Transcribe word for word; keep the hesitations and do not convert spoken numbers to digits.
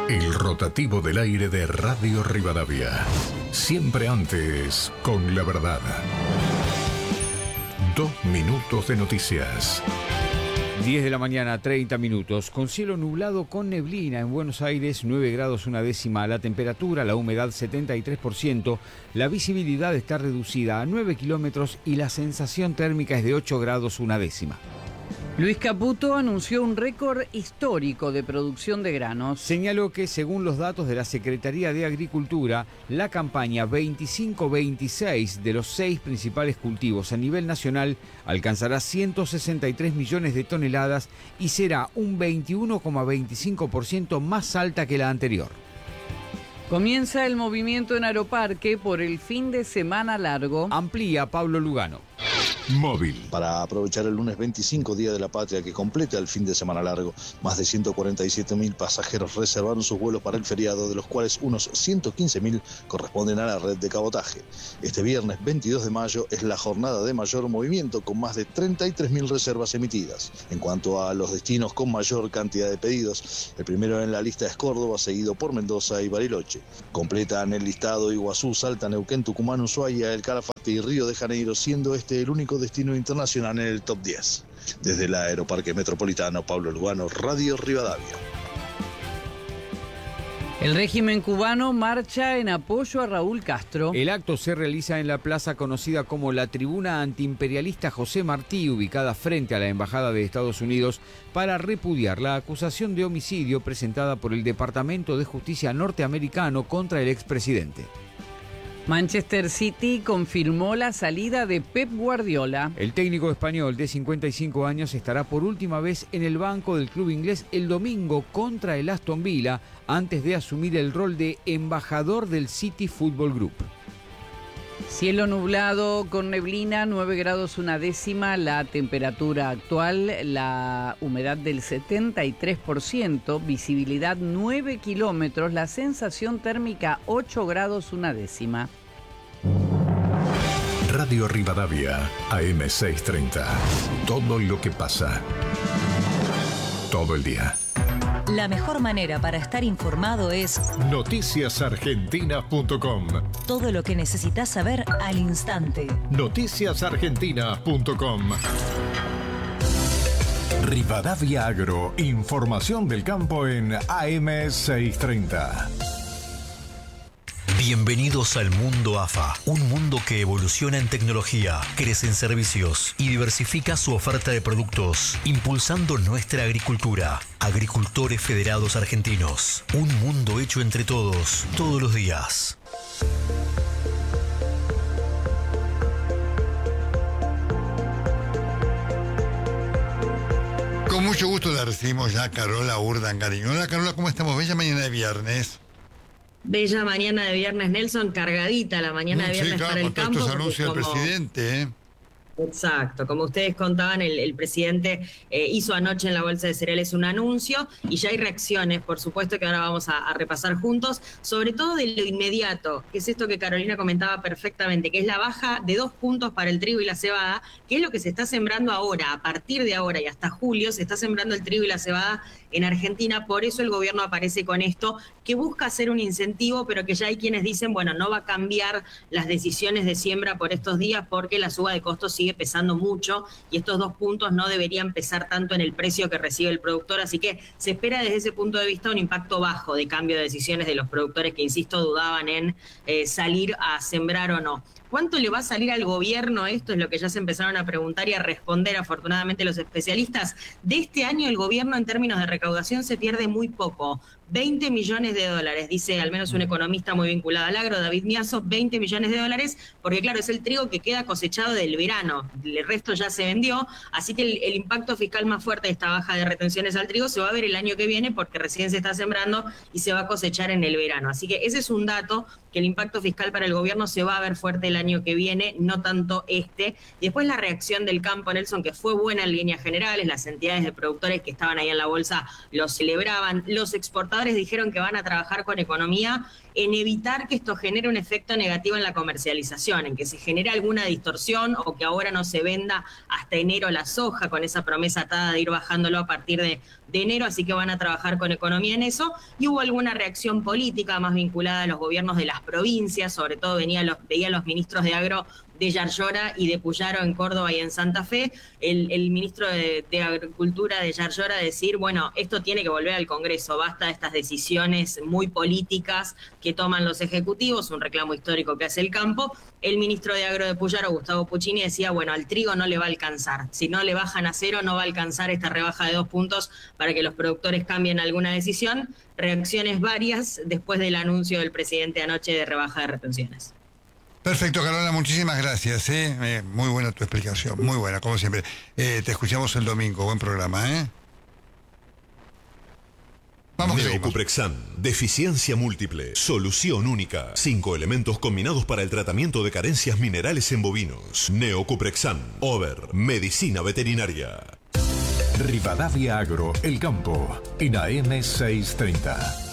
El rotativo del aire de Radio Rivadavia. Siempre antes con la verdad. Dos minutos de noticias. diez de la mañana, treinta minutos. Con cielo nublado con neblina en Buenos Aires, nueve grados una décima la temperatura, la humedad setenta y tres por ciento, la visibilidad está reducida a nueve kilómetros y la sensación térmica es de ocho grados una décima. Luis Caputo anunció un récord histórico de producción de granos. Señaló que, según los datos de la Secretaría de Agricultura, la campaña veinticinco veintiséis de los seis principales cultivos a nivel nacional alcanzará ciento sesenta y tres millones de toneladas y será un veintiuno coma veinticinco por ciento más alta que la anterior. Comienza el movimiento en Aeroparque por el fin de semana largo. Amplía Pablo Lugano. Móvil. Para aprovechar el lunes veinticinco, Día de la Patria, que completa el fin de semana largo, más de ciento cuarenta y siete mil pasajeros reservaron sus vuelos para el feriado, de los cuales unos ciento quince mil corresponden a la red de cabotaje. Este viernes veintidós de mayo es la jornada de mayor movimiento, con más de treinta y tres mil reservas emitidas. En cuanto a los destinos con mayor cantidad de pedidos, el primero en la lista es Córdoba, seguido por Mendoza y Bariloche. Completan el listado Iguazú, Salta, Neuquén, Tucumán, Ushuaia, El Calafate y Río de Janeiro, siendo este el único destino internacional en el top diez. Desde el Aeroparque Metropolitano, Pablo Lugano, Radio Rivadavia. El régimen cubano marcha en apoyo a Raúl Castro. El acto se realiza en la plaza conocida como la Tribuna Antiimperialista José Martí, ubicada frente a la Embajada de Estados Unidos, para repudiar la acusación de homicidio presentada por el Departamento de Justicia norteamericano contra el expresidente. Manchester City confirmó la salida de Pep Guardiola. El técnico español de cincuenta y cinco años estará por última vez en el banco del club inglés el domingo contra el Aston Villa, antes de asumir el rol de embajador del City Football Group. Cielo nublado con neblina, nueve grados una décima la temperatura actual, la humedad del setenta y tres por ciento, visibilidad nueve kilómetros, la sensación térmica ocho grados una décima. Radio Rivadavia, A M seiscientos treinta. Todo lo que pasa. Todo el día. La mejor manera para estar informado es noticias argentinas punto com. Todo lo que necesitas saber al instante. noticias argentinas punto com. Rivadavia Agro, información del campo en A M seiscientos treinta. Bienvenidos al mundo A F A, un mundo que evoluciona en tecnología, crece en servicios y diversifica su oferta de productos, impulsando nuestra agricultura. Agricultores Federados Argentinos, un mundo hecho entre todos, todos los días. Con mucho gusto la recibimos ya a Carola Urdangarín. Hola Carola, ¿cómo estamos? Bella mañana de viernes. Bella mañana de viernes, Nelson, cargadita la mañana de viernes, sí, claro, para el campo. Estos anuncios del presidente, ¿eh? Exacto, como ustedes contaban, el, el presidente eh, hizo anoche en la Bolsa de Cereales un anuncio y ya hay reacciones, por supuesto, que ahora vamos a, a repasar juntos, sobre todo de lo inmediato, que es esto que Carolina comentaba perfectamente, que es la baja de dos puntos para el trigo y la cebada, que es lo que se está sembrando ahora, a partir de ahora y hasta julio se está sembrando el trigo y la cebada en Argentina. Por eso el gobierno aparece con esto, que busca hacer un incentivo, pero que ya hay quienes dicen, bueno, no va a cambiar las decisiones de siembra por estos días porque la suba de costos sigue pesando mucho y estos dos puntos no deberían pesar tanto en el precio que recibe el productor, así que se espera desde ese punto de vista un impacto bajo de cambio de decisiones de los productores que, insisto, dudaban en eh, salir a sembrar o no. ¿Cuánto le va a salir al gobierno? Esto es lo que ya se empezaron a preguntar y a responder, afortunadamente, los especialistas. De este año el gobierno en términos de recaudación se pierde muy poco. veinte millones de dólares, dice al menos un economista muy vinculado al agro, David Miazo, veinte millones de dólares, porque claro, es el trigo que queda cosechado del verano, el resto ya se vendió, así que el, el impacto fiscal más fuerte de esta baja de retenciones al trigo se va a ver el año que viene porque recién se está sembrando y se va a cosechar en el verano. Así que ese es un dato, que el impacto fiscal para el gobierno se va a ver fuerte el año que viene, no tanto este. Y después la reacción del campo, Nelson, que fue buena en líneas generales, las entidades de productores que estaban ahí en la bolsa lo celebraban, los exportadores dijeron que van a trabajar con economía en evitar que esto genere un efecto negativo en la comercialización, en que se genere alguna distorsión o que ahora no se venda hasta enero la soja con esa promesa atada de ir bajándolo a partir de de enero, así que van a trabajar con economía en eso. Y hubo alguna reacción política más vinculada a los gobiernos de las provincias, sobre todo venía los, veía a los ministros de Agro de Yarlora y de Puyaro en Córdoba y en Santa Fe, el, el ministro de, de Agricultura de Yarlora decir, bueno, esto tiene que volver al Congreso, basta de estas decisiones muy políticas que toman los ejecutivos, un reclamo histórico que hace el campo. El ministro de Agro de Puyaro, Gustavo Puccini, decía, bueno, al trigo no le va a alcanzar, si no le bajan a cero no va a alcanzar esta rebaja de dos puntos para que los productores cambien alguna decisión. Reacciones varias después del anuncio del presidente anoche de rebaja de retenciones. Perfecto, Carola, muchísimas gracias. ¿eh? Eh, muy buena tu explicación, muy buena, como siempre. Eh, te escuchamos el domingo, buen programa, ¿eh? Vamos. Neocuprexan, deficiencia múltiple, solución única. Cinco elementos combinados para el tratamiento de carencias minerales en bovinos. Neocuprexan, Over, medicina veterinaria. Rivadavia Agro, El Campo, en A M seiscientos treinta.